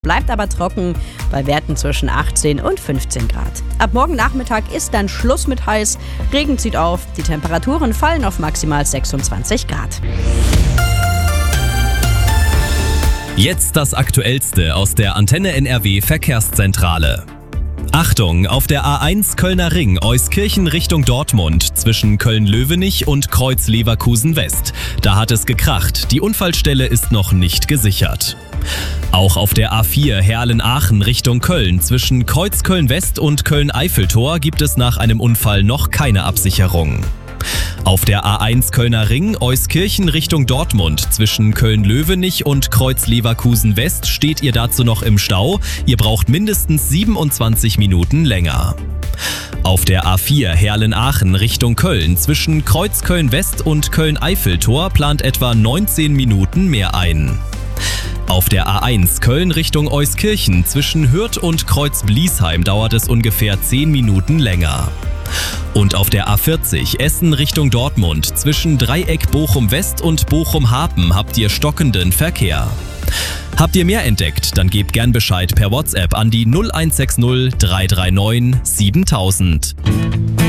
Bleibt aber trocken bei Werten zwischen 18 und 15 Grad. Ab morgen Nachmittag ist dann Schluss mit heiß. Regen zieht auf, die Temperaturen fallen auf maximal 26 Grad. Jetzt das Aktuellste aus der Antenne NRW Verkehrszentrale. Achtung, auf der A1 Kölner Ring Euskirchen Richtung Dortmund zwischen Köln-Löwenich und Kreuz Leverkusen West. Da hat es gekracht, die Unfallstelle ist noch nicht gesichert. Auch auf der A4 Herlen-Aachen Richtung Köln zwischen Kreuzköln West und Köln-Eiffeltor gibt es nach einem Unfall noch keine Absicherung. Auf der A1 Kölner Ring Euskirchen Richtung Dortmund zwischen Köln-Löwenich und Kreuz Leverkusen West steht ihr dazu noch im Stau. Ihr braucht mindestens 27 Minuten länger. Auf der A4 Herlen-Aachen Richtung Köln zwischen Kreuzköln West und Köln-Eiffeltor plant etwa 19 Minuten mehr ein. Auf der A1 Köln Richtung Euskirchen zwischen Hürth und Kreuz-Bliesheim dauert es ungefähr 10 Minuten länger. Und auf der A40 Essen Richtung Dortmund zwischen Dreieck Bochum-West und Bochum-Hapen habt ihr stockenden Verkehr. Habt ihr mehr entdeckt, dann gebt gern Bescheid per WhatsApp an die 0160 339 7000.